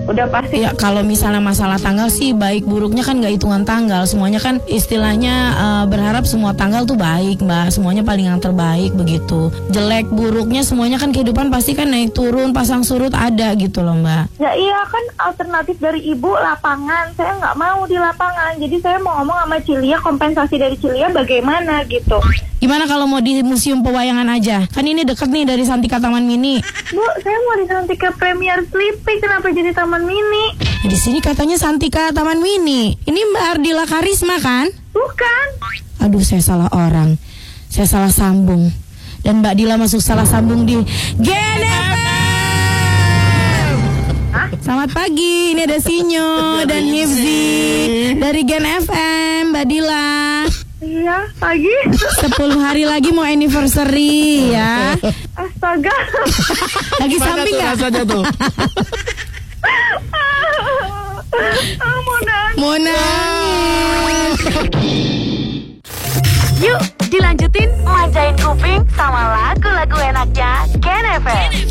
Udah pasti. Ya kalau misalnya masalah tanggal sih baik buruknya kan nggak hitungan tanggal, semuanya kan istilahnya berharap semua tanggal tuh baik Mbak, semuanya paling yang terbaik begitu. Jelek buruknya semuanya kan kehidupan pasti kan naik turun, pasang surut ada gitu loh Mbak. Ya iya kan alternatif dari ibu lapangan, saya nggak mau di lapangan, jadi saya mau ngomong sama Cilia, kompensasi dari Cilia bagaimana gitu. Gimana kalau mau di Museum Pewayangan aja? Kan ini deket nih dari Santika Taman Mini. Bu, saya mau di Santika Premier Sleepy, kenapa jadi Taman Mini? Di sini katanya Santika Taman Mini. Ini Mbak Ardila Karisma kan? Bukan. Aduh, saya salah orang. Saya salah sambung. Dan Mbak Dila masuk salah sambung di Gen FM. Selamat pagi, ini ada Sinyo dan Hifzi dari Gen FM, Mbak Dila. Iya, pagi. 10 hari lagi mau anniversary ya. Astaga. Lagi samping nggak? Rasanya tuh. Mau nangis. Yuk dilanjutin manjain kuping sama lagu-lagu enaknya Gen FM.